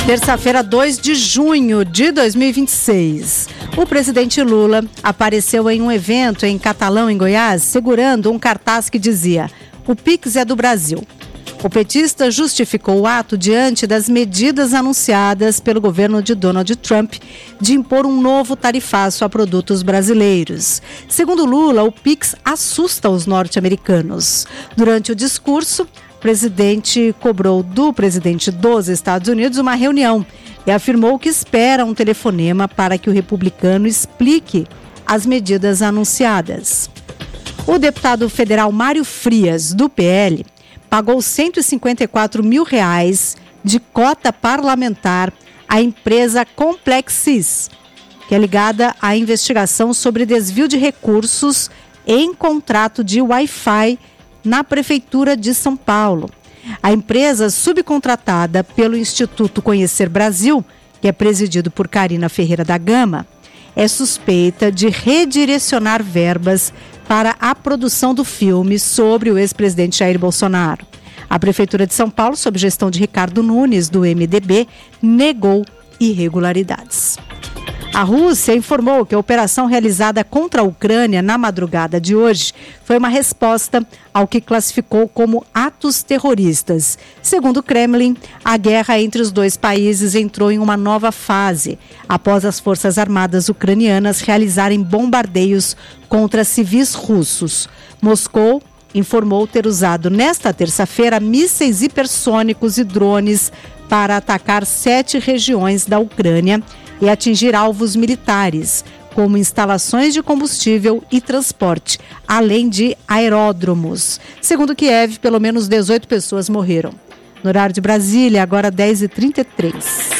Terça-feira, 2 de junho de 2026. O presidente Lula apareceu em um evento em Catalão, em Goiás, segurando um cartaz que dizia: "O Pix é do Brasil". O petista justificou o ato diante das medidas anunciadas pelo governo de Donald Trump de impor um novo tarifaço a produtos brasileiros. Segundo Lula, o Pix assusta os norte-americanos. Durante o discurso, o presidente cobrou do presidente dos Estados Unidos uma reunião e afirmou que espera um telefonema para que o republicano explique as medidas anunciadas. O deputado federal Mário Frias, do PL, pagou R$154 mil de cota parlamentar à empresa Complexis, que é ligada à investigação sobre desvio de recursos em contrato de Wi-Fi na Prefeitura de São Paulo. A empresa, subcontratada pelo Instituto Conhecer Brasil, que é presidido por Carina Ferreira da Gama, é suspeita de redirecionar verbas para a produção do filme sobre o ex-presidente Jair Bolsonaro. A Prefeitura de São Paulo, sob gestão de Ricardo Nunes, do MDB, negou irregularidades. A Rússia informou que a operação realizada contra a Ucrânia na madrugada de hoje foi uma resposta ao que classificou como atos terroristas. Segundo o Kremlin, a guerra entre os dois países entrou em uma nova fase, após as forças armadas ucranianas realizarem bombardeios contra civis russos. Moscou informou ter usado nesta terça-feira mísseis hipersônicos e drones para atacar 7 regiões da Ucrânia e atingir alvos militares, como instalações de combustível e transporte, além de aeródromos. Segundo Kiev, pelo menos 18 pessoas morreram. No horário de Brasília, agora 10h33.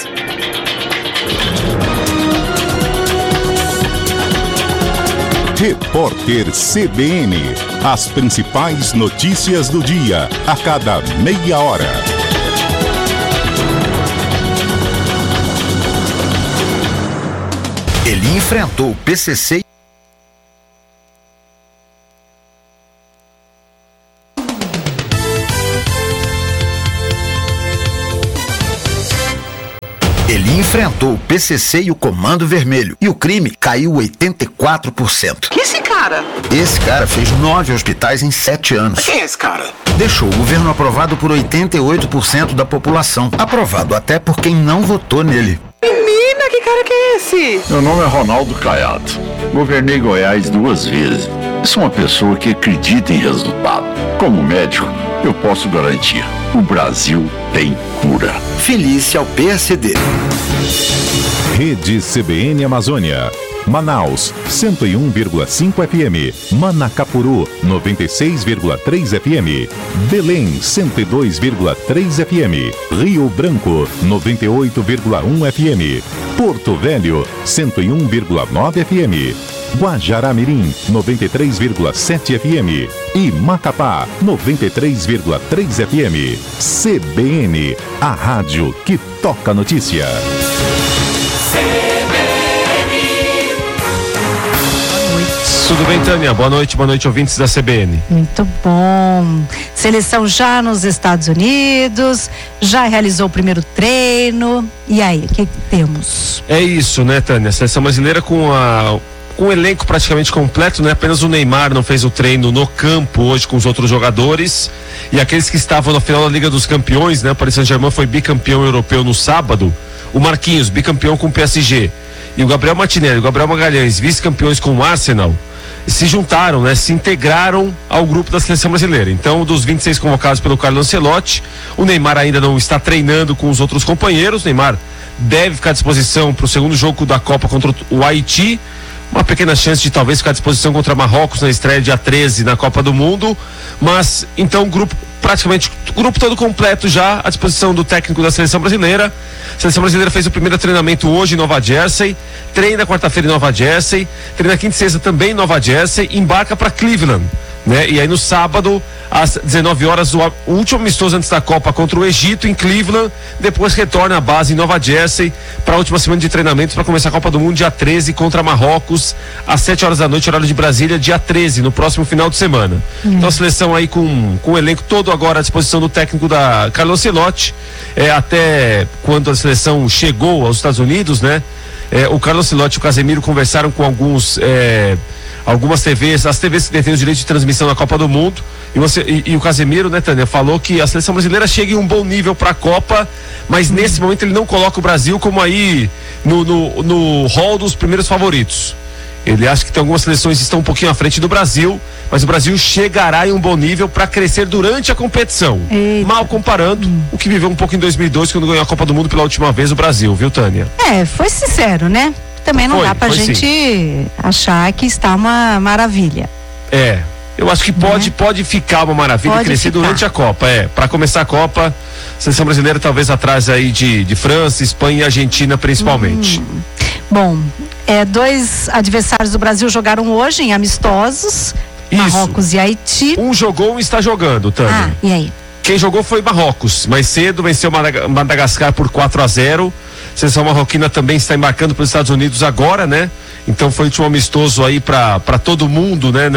Repórter CBN. As principais notícias do dia, a cada meia hora. Ele enfrentou o PCC. Ele enfrentou o PCC e o Comando Vermelho. E o crime caiu 84%. Que esse cara? Esse cara fez 9 hospitais em 7 anos. Quem é esse cara? Deixou o governo aprovado por 88% da população. Aprovado até por quem não votou nele. Menina, que cara que é esse? Meu nome é Ronaldo Caiado. Governei Goiás 2 vezes. Sou uma pessoa que acredita em resultado. Como médico, eu posso garantir: o Brasil tem cura. Felice ao PSD. Rede CBN Amazônia. Manaus, 101,5 FM. Manacapuru, 96,3 FM. Belém, 102,3 FM. Rio Branco, 98,1 FM. Porto Velho, 101,9 FM. Guajará-Mirim, 93,7 FM. E Macapá, 93,3 FM. CBN, a rádio que toca notícia. Tudo bem, Tânia? Boa noite, ouvintes da CBN. Muito bom. Seleção já nos Estados Unidos, já realizou o primeiro treino. E aí, o que temos? É isso, né, Tânia? A seleção brasileira com o elenco praticamente completo, né? Apenas o Neymar não fez o treino no campo hoje com os outros jogadores. E aqueles que estavam na final da Liga dos Campeões, né? O Paris Saint-Germain foi bicampeão europeu no sábado. O Marquinhos, bicampeão com o PSG. E o Gabriel Martinelli, o Gabriel Magalhães, vice-campeões com o Arsenal, se juntaram, né? Se integraram ao grupo da seleção brasileira. Então, dos 26 convocados pelo Carlo Ancelotti, o Neymar ainda não está treinando com os outros companheiros. O Neymar deve ficar à disposição para o segundo jogo da Copa contra o Haiti. Uma pequena chance de talvez ficar à disposição contra Marrocos na estreia dia 13 na Copa do Mundo. Mas, então, o grupo todo completo já à disposição do técnico da seleção brasileira. A seleção brasileira fez o primeiro treinamento hoje em Nova Jersey, treina quarta-feira em Nova Jersey, treina quinta e sexta também em Nova Jersey, embarca para Cleveland né? E aí no sábado, às 19 horas, o último amistoso antes da Copa contra o Egito em Cleveland, depois retorna à base em Nova Jersey para a última semana de treinamentos para começar a Copa do Mundo dia 13 contra Marrocos, às 7 horas da noite, horário de Brasília, dia 13, no próximo final de semana. Então a seleção aí com o elenco todo agora à disposição do técnico da Carlo Ancelotti, até quando a seleção chegou aos Estados Unidos, né? O Carlo Ancelotti e o Casemiro conversaram com algumas TVs, as TVs que detêm os direitos de transmissão da Copa do Mundo, e o Casemiro, né, Tânia, falou que a seleção brasileira chega em um bom nível para a Copa, mas nesse momento ele não coloca o Brasil como aí no hall dos primeiros favoritos. Ele acha que tem algumas seleções que estão um pouquinho à frente do Brasil, mas o Brasil chegará em um bom nível para crescer durante a competição. Eita. Mal comparando o que viveu um pouco em 2002, quando ganhou a Copa do Mundo pela última vez o Brasil, viu, Tânia? Foi sincero, né? Também não dá pra gente achar que está uma maravilha. Eu acho que pode ficar uma maravilha, crescer durante a Copa. Para começar a Copa, a seleção brasileira talvez atrás aí de França, Espanha e Argentina principalmente. Bom, 2 adversários do Brasil jogaram hoje em amistosos, Marrocos e Haiti. Um jogou, um está jogando, Tânia. E aí? Quem jogou foi Marrocos, mais cedo venceu Madagascar por 4-0. A seleção marroquina também está embarcando para os Estados Unidos agora, né? Então foi o último amistoso aí para todo mundo, né?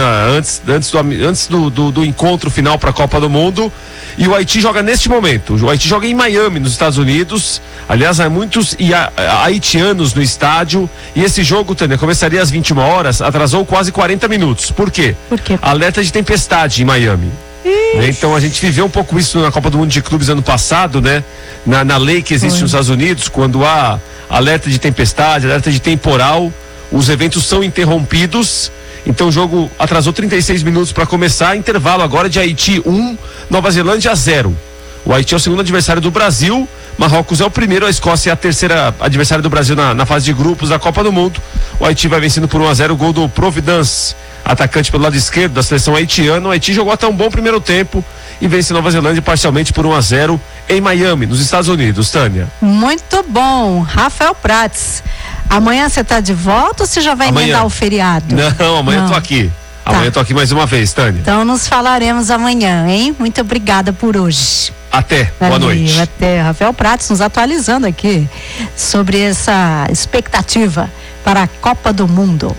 Antes do encontro final para a Copa do Mundo. E o Haiti joga neste momento. O Haiti joga em Miami, nos Estados Unidos. Aliás, há muitos haitianos no estádio. E esse jogo, Tânia, começaria às 21 horas, atrasou quase 40 minutos. Por quê? Alerta de tempestade em Miami. Então a gente viveu um pouco isso na Copa do Mundo de Clubes ano passado, né? Na lei que existe nos Estados Unidos, quando há alerta de tempestade, alerta de temporal, os eventos são interrompidos. Então o jogo atrasou 36 minutos para começar. Intervalo agora de Haiti 1, Nova Zelândia 0. O Haiti é o segundo adversário do Brasil, Marrocos é o primeiro, a Escócia é a terceira adversária do Brasil na fase de grupos da Copa do Mundo. O Haiti vai vencendo por 1-0, o gol do Providence, atacante pelo lado esquerdo da seleção haitiana. O Haiti jogou até um bom primeiro tempo e vence Nova Zelândia parcialmente por 1-0 em Miami, nos Estados Unidos, Tânia. Muito bom, Rafael Prats. Amanhã você tá de volta ou você já vai emendar o feriado? Não, amanhã eu tô aqui. Amanhã eu tô aqui mais uma vez, Tânia. Então nos falaremos amanhã, hein? Muito obrigada por hoje. Até, boa noite. Até, Rafael Prats nos atualizando aqui sobre essa expectativa para a Copa do Mundo.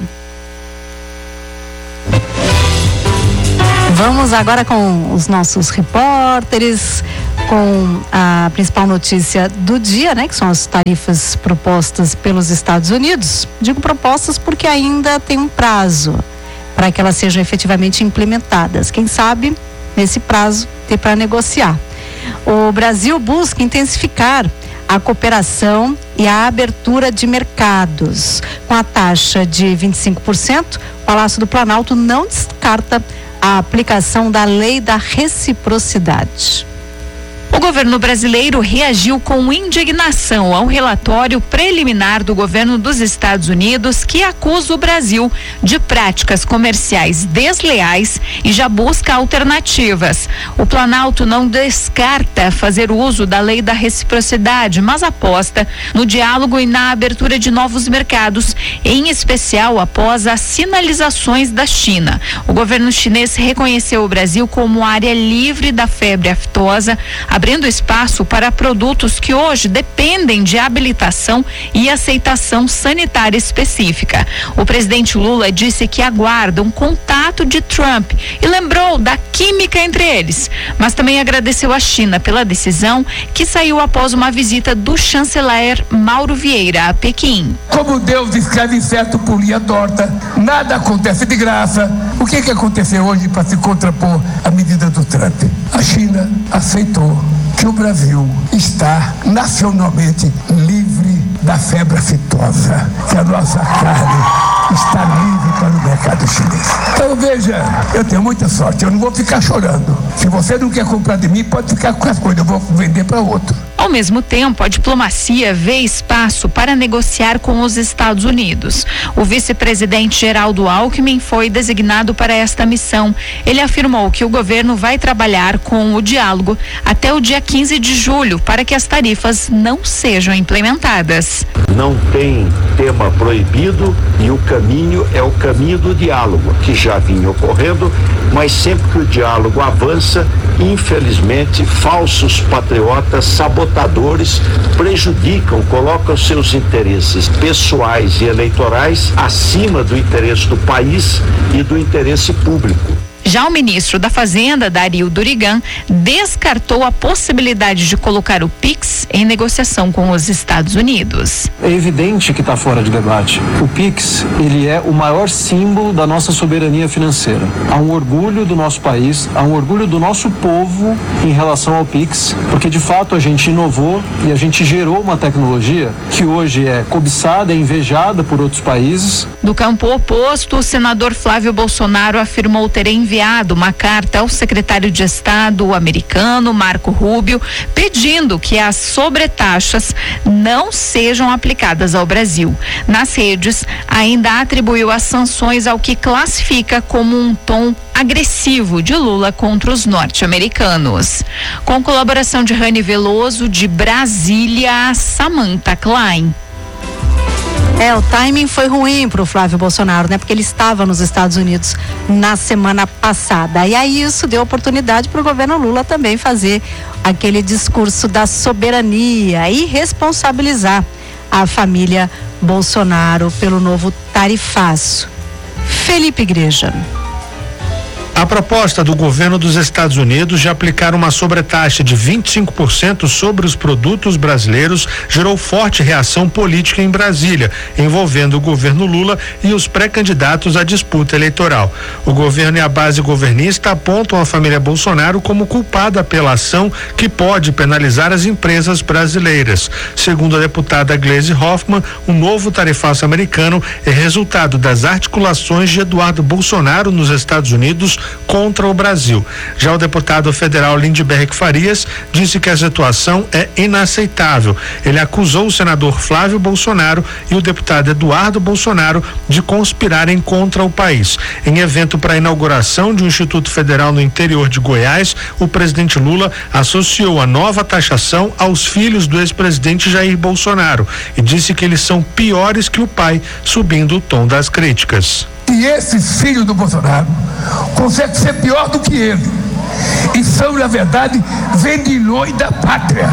Vamos agora com os nossos repórteres, com a principal notícia do dia, né? Que são as tarifas propostas pelos Estados Unidos. Digo propostas porque ainda tem um prazo para que elas sejam efetivamente implementadas. Quem sabe, nesse prazo, ter para negociar. O Brasil busca intensificar a cooperação e a abertura de mercados. Com a taxa de 25%, o Palácio do Planalto não descarta a aplicação da lei da reciprocidade. O governo brasileiro reagiu com indignação ao relatório preliminar do governo dos Estados Unidos que acusa o Brasil de práticas comerciais desleais e já busca alternativas. O Planalto não descarta fazer uso da lei da reciprocidade, mas aposta no diálogo e na abertura de novos mercados, em especial após as sinalizações da China. O governo chinês reconheceu o Brasil como área livre da febre aftosa, abrindo espaço para produtos que hoje dependem de habilitação e aceitação sanitária específica. O presidente Lula disse que aguarda um contato de Trump e lembrou da química entre eles, mas também agradeceu a China pela decisão que saiu após uma visita do chanceler Mauro Vieira a Pequim. Como Deus escreve certo por linha torta, nada acontece de graça. O que aconteceu hoje para se contrapor à medida do Trump? A China aceitou que o Brasil está nacionalmente livre da febre aftosa, que a nossa carne está livre para o mercado chinês. Então veja, eu tenho muita sorte, eu não vou ficar chorando. Se você não quer comprar de mim, pode ficar com as coisas, eu vou vender para outro. Ao mesmo tempo, a diplomacia vê espaço para negociar com os Estados Unidos. O vice-presidente Geraldo Alckmin foi designado para esta missão. Ele afirmou que o governo vai trabalhar com o diálogo até o dia 15 de julho para que as tarifas não sejam implementadas. Não tem tema proibido e o caminho é o caminho do diálogo, que já vinha ocorrendo, mas sempre que o diálogo avança, infelizmente, falsos patriotas, sabotadores, prejudicam, colocam seus interesses pessoais e eleitorais acima do interesse do país e do interesse público. Já o ministro da Fazenda, Dario Durigan, descartou a possibilidade de colocar o PIX em negociação com os Estados Unidos. É evidente que está fora de debate. O PIX, ele é o maior símbolo da nossa soberania financeira. Há um orgulho do nosso país, há um orgulho do nosso povo em relação ao PIX, porque de fato a gente inovou e a gente gerou uma tecnologia que hoje é cobiçada e invejada por outros países. Do campo oposto, o senador Flávio Bolsonaro afirmou ter enviado uma carta ao secretário de Estado americano, Marco Rubio, pedindo que as sobretaxas não sejam aplicadas ao Brasil. Nas redes, ainda atribuiu as sanções ao que classifica como um tom agressivo de Lula contra os norte-americanos. Com colaboração de Rani Veloso, de Brasília, Samantha Klein. O timing foi ruim para o Flávio Bolsonaro, né? Porque ele estava nos Estados Unidos na semana passada. E aí isso deu oportunidade para o governo Lula também fazer aquele discurso da soberania e responsabilizar a família Bolsonaro pelo novo tarifaço. Felipe Igreja. A proposta do governo dos Estados Unidos de aplicar uma sobretaxa de 25% sobre os produtos brasileiros gerou forte reação política em Brasília, envolvendo o governo Lula e os pré-candidatos à disputa eleitoral. O governo e a base governista apontam a família Bolsonaro como culpada pela ação que pode penalizar as empresas brasileiras. Segundo a deputada Gleisi Hoffmann, o novo tarifaço americano é resultado das articulações de Eduardo Bolsonaro nos Estados Unidos contra o Brasil. Já o deputado federal Lindbergh Farias disse que a situação é inaceitável. Ele acusou o senador Flávio Bolsonaro e o deputado Eduardo Bolsonaro de conspirarem contra o país. Em evento para a inauguração de um instituto federal no interior de Goiás, o presidente Lula associou a nova taxação aos filhos do ex-presidente Jair Bolsonaro e disse que eles são piores que o pai, subindo o tom das críticas. E esses filhos do Bolsonaro conseguem ser pior do que ele. E são, na verdade, vendilhões da pátria.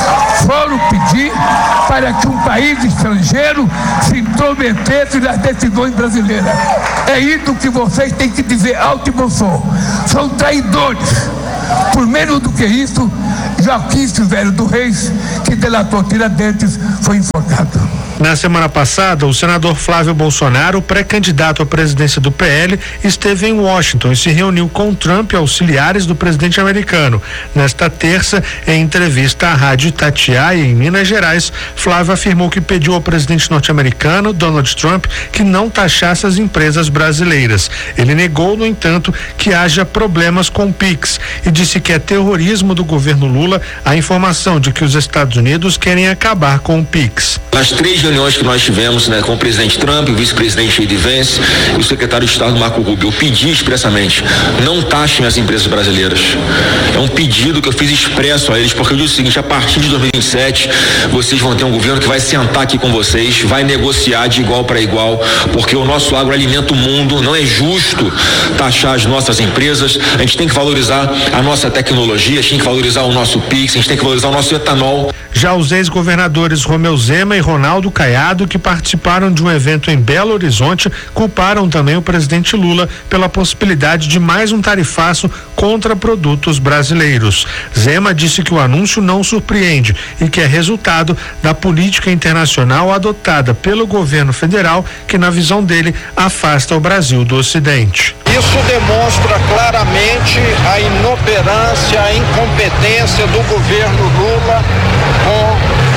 Foram pedir para que um país estrangeiro se intrometesse nas decisões brasileiras. É isso que vocês têm que dizer alto e bom som. São traidores. Por menos do que isso, Joaquim Silvério do Reis, que delatou Tiradentes, foi enforcado. Na semana passada, o senador Flávio Bolsonaro, pré-candidato à presidência do PL, esteve em Washington e se reuniu com Trump e auxiliares do presidente americano. Nesta terça, em entrevista à rádio Itatiaia, em Minas Gerais, Flávio afirmou que pediu ao presidente norte-americano, Donald Trump, que não taxasse as empresas brasileiras. Ele negou, no entanto, que haja problemas com o PIX e disse que é terrorismo do governo Lula a informação de que os Estados Unidos querem acabar com o PIX. Nas 3 reuniões que nós tivemos, com o presidente Trump, o vice-presidente J.D. Vance e o secretário de Estado Marco Rubio, eu pedi expressamente, não taxem as empresas brasileiras. É um pedido que eu fiz expresso a eles, porque eu disse o seguinte: a partir de 2027, vocês vão ter um governo que vai sentar aqui com vocês, vai negociar de igual para igual, porque o nosso agro alimenta o mundo, não é justo taxar as nossas empresas, a gente tem que valorizar a nossa tecnologia, a gente tem que valorizar o nosso PIX, a gente tem que valorizar o nosso etanol. Já os ex-governadores Romeu Zema e Ronaldo Caiado, que participaram de um evento em Belo Horizonte, culparam também o presidente Lula pela possibilidade de mais um tarifaço contra produtos brasileiros. Zema disse que o anúncio não surpreende e que é resultado da política internacional adotada pelo governo federal, que, na visão dele, afasta o Brasil do Ocidente. Isso demonstra claramente a inoperância, a incompetência do governo Lula com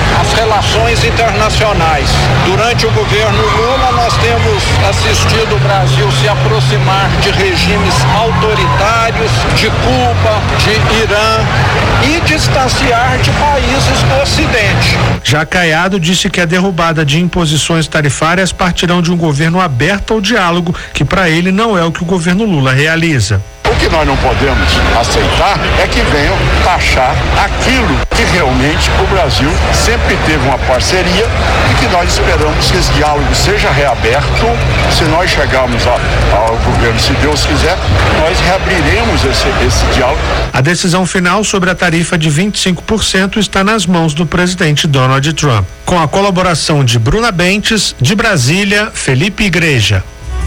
as relações internacionais. Durante o governo Lula, nós temos assistido o Brasil se aproximar de regimes autoritários, de Cuba, de Irã e distanciar de países do Ocidente. Já Caiado disse que a derrubada de imposições tarifárias partirão de um governo aberto ao diálogo, que para ele não é o que o governo Lula realiza. O que nós não podemos aceitar é que venham taxar aquilo que realmente o Brasil sempre teve uma parceria e que nós esperamos que esse diálogo seja reaberto. Se nós chegarmos ao governo, se Deus quiser, nós reabriremos esse diálogo. A decisão final sobre a tarifa de 25% está nas mãos do presidente Donald Trump. Com a colaboração de Bruna Bentes, de Brasília, Felipe Igreja.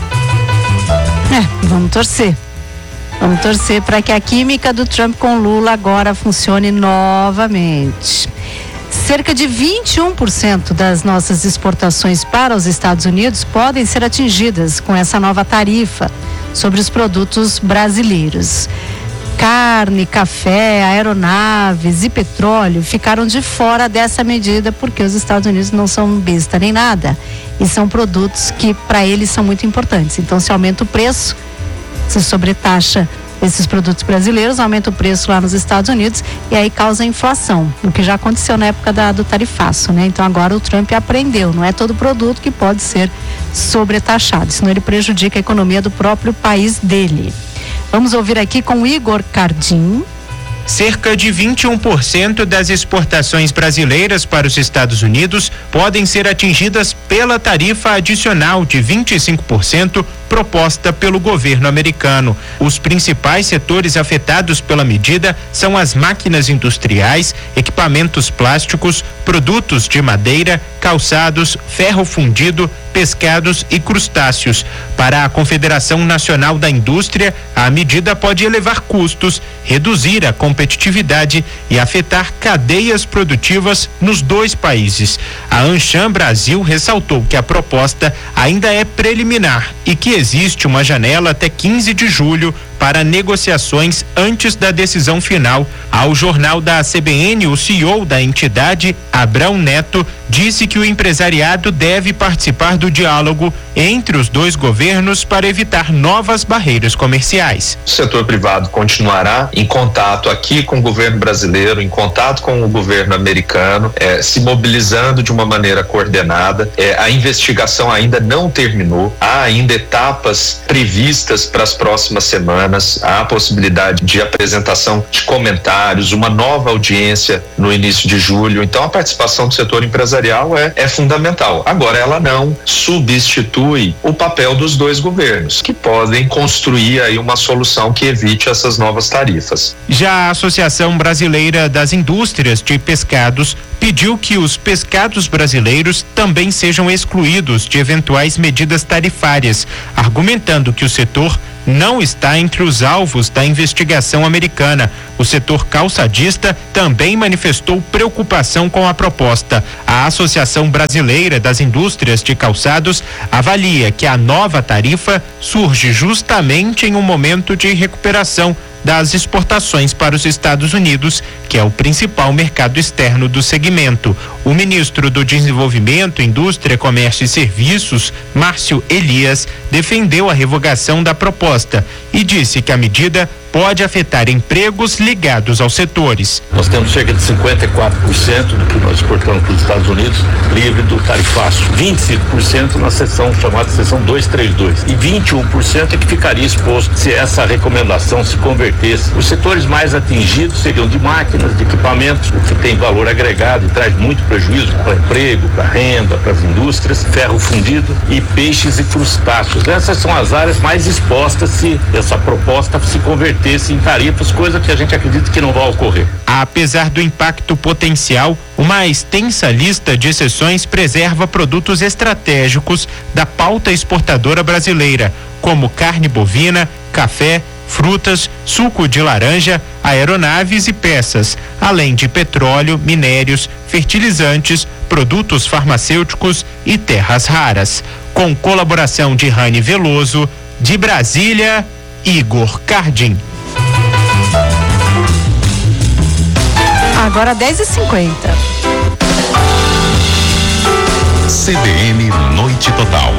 Vamos torcer. Vamos torcer para que a química do Trump com Lula agora funcione novamente. Cerca de 21% das nossas exportações para os Estados Unidos podem ser atingidas com essa nova tarifa sobre os produtos brasileiros. Carne, café, aeronaves e petróleo ficaram de fora dessa medida porque os Estados Unidos não são besta nem nada. E são produtos que para eles são muito importantes. Então, se aumenta o preço, se sobretaxa esses produtos brasileiros, aumenta o preço lá nos Estados Unidos e aí causa inflação, o que já aconteceu na época do tarifaço, né? Então agora o Trump aprendeu, não é todo produto que pode ser sobretaxado, senão ele prejudica a economia do próprio país dele. Vamos ouvir aqui com Igor Cardim. Cerca de 21% das exportações brasileiras para os Estados Unidos podem ser atingidas pela tarifa adicional de 25% proposta pelo governo americano. Os principais setores afetados pela medida são as máquinas industriais, equipamentos plásticos, produtos de madeira, calçados, ferro fundido, pescados e crustáceos. Para a Confederação Nacional da Indústria, a medida pode elevar custos, reduzir a competitividade e afetar cadeias produtivas nos dois países. A Anshan Brasil ressaltou que a proposta ainda é preliminar e que existe uma janela até 15 de julho para negociações antes da decisão final. Ao jornal da CBN, o CEO da entidade, Abrão Neto, disse que o empresariado deve participar do diálogo entre os dois governos para evitar novas barreiras comerciais. O setor privado continuará em contato aqui com o governo brasileiro, em contato com o governo americano, se mobilizando de uma maneira coordenada. A investigação ainda não terminou, há ainda etapas previstas para as próximas semanas. Há a possibilidade de apresentação de comentários, uma nova audiência no início de julho. Então a participação do setor empresarial é fundamental. Agora, ela não substitui o papel dos dois governos, que podem construir aí uma solução que evite essas novas tarifas. Já a Associação Brasileira das Indústrias de Pescados pediu que os pescados brasileiros também sejam excluídos de eventuais medidas tarifárias, argumentando que o setor não está entre os alvos da investigação americana. O setor calçadista também manifestou preocupação com a proposta. A Associação Brasileira das Indústrias de Calçados avalia que a nova tarifa surge justamente em um momento de recuperação das exportações para os Estados Unidos, que é o principal mercado externo do segmento. O ministro do Desenvolvimento, Indústria, Comércio e Serviços, Márcio Elias, defendeu a revogação da proposta e disse que a medida pode afetar empregos ligados aos setores. Nós temos cerca de 54% do que nós exportamos para os Estados Unidos livre do tarifaço, 25% na seção chamada seção 232 e 21% é que ficaria exposto se essa recomendação se convertesse. Os setores mais atingidos seriam de máquinas, de equipamentos, o que tem valor agregado e traz muito prejuízo para emprego, para renda, para as indústrias, ferro fundido e peixes e crustáceos. Essas são as áreas mais expostas se essa proposta se converter em tarifas, coisa que a gente acredita que não vai ocorrer. Apesar do impacto potencial, uma extensa lista de exceções preserva produtos estratégicos da pauta exportadora brasileira, como carne bovina, café, frutas, suco de laranja, aeronaves e peças, além de petróleo, minérios, fertilizantes, produtos farmacêuticos e terras raras. Com colaboração de Rani Veloso, de Brasília, Igor Cardim. Agora 10h50. CBN Noite Total.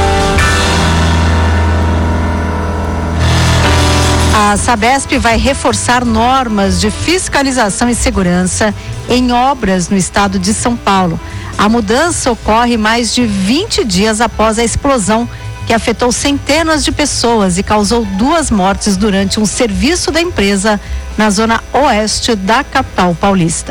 A Sabesp vai reforçar normas de fiscalização e segurança em obras no estado de São Paulo. A mudança ocorre mais de 20 dias após a explosão que afetou centenas de pessoas e causou 2 mortes durante um serviço da empresa na zona oeste da capital paulista.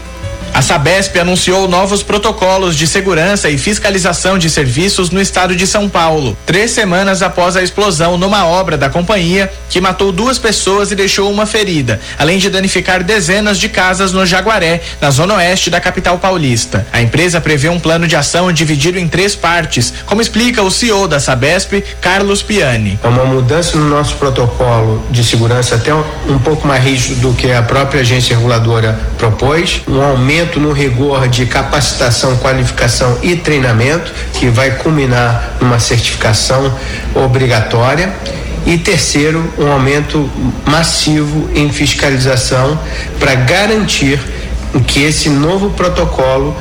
A Sabesp anunciou novos protocolos de segurança e fiscalização de serviços no estado de São Paulo, 3 semanas após a explosão numa obra da companhia que matou 2 pessoas e deixou uma ferida, além de danificar dezenas de casas no Jaguaré, na zona oeste da capital paulista. A empresa prevê um plano de ação dividido em 3 partes, como explica o CEO da Sabesp, Carlos Piani. É uma mudança no nosso protocolo de segurança até um pouco mais rígido do que a própria agência reguladora propôs, um aumento no rigor de capacitação, qualificação e treinamento, que vai culminar numa certificação obrigatória. E terceiro, um aumento massivo em fiscalização para garantir que esse novo protocolo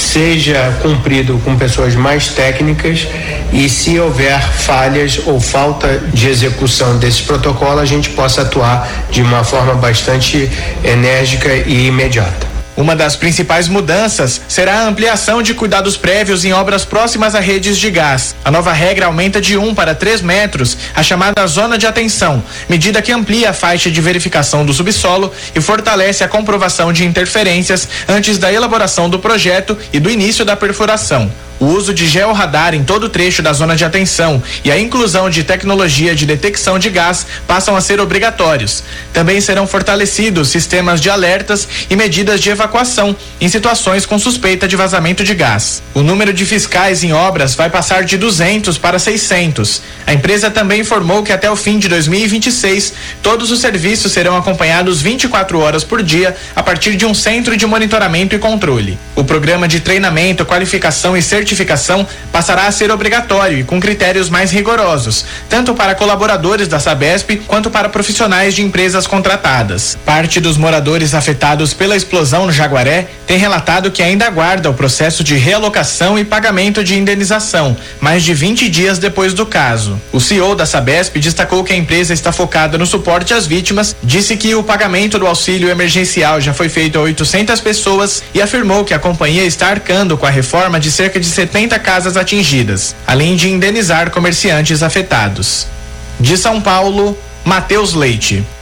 seja cumprido com pessoas mais técnicas, e se houver falhas ou falta de execução desse protocolo, a gente possa atuar de uma forma bastante enérgica e imediata. Uma das principais mudanças será a ampliação de cuidados prévios em obras próximas a redes de gás. A nova regra aumenta de 1 para 3 metros a chamada zona de atenção, medida que amplia a faixa de verificação do subsolo e fortalece a comprovação de interferências antes da elaboração do projeto e do início da perfuração. O uso de georradar em todo o trecho da zona de atenção e a inclusão de tecnologia de detecção de gás passam a ser obrigatórios. Também serão fortalecidos sistemas de alertas e medidas de evacuação em situações com suspeita de vazamento de gás. O número de fiscais em obras vai passar de 200 para 600. A empresa também informou que até o fim de 2026, todos os serviços serão acompanhados 24 horas por dia a partir de um centro de monitoramento e controle. O programa de treinamento, qualificação e certificação passará a ser obrigatório e com critérios mais rigorosos, tanto para colaboradores da Sabesp quanto para profissionais de empresas contratadas. Parte dos moradores afetados pela explosão no Jaguaré tem relatado que ainda aguarda o processo de realocação e pagamento de indenização, mais de 20 dias depois do caso. O CEO da Sabesp destacou que a empresa está focada no suporte às vítimas, disse que o pagamento do auxílio emergencial já foi feito a 800 pessoas e afirmou que a companhia está arcando com a reforma de cerca de 70 casas atingidas, além de indenizar comerciantes afetados. De São Paulo, Matheus Leite.